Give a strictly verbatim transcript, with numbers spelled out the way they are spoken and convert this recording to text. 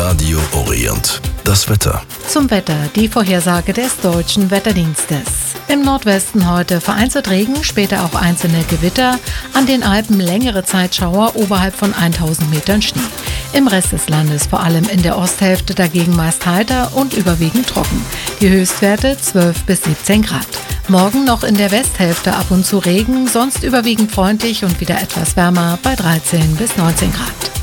Radio Orient. Das Wetter. Zum Wetter, die Vorhersage des Deutschen Wetterdienstes. Im Nordwesten heute vereinzelt Regen, später auch einzelne Gewitter. An den Alpen längere Zeit Schauer, oberhalb von tausend Metern Schnee. Im Rest des Landes, vor allem in der Osthälfte, dagegen meist heiter und überwiegend trocken. Die Höchstwerte zwölf bis siebzehn Grad. Morgen noch in der Westhälfte ab und zu Regen, sonst überwiegend freundlich und wieder etwas wärmer bei dreizehn bis neunzehn Grad.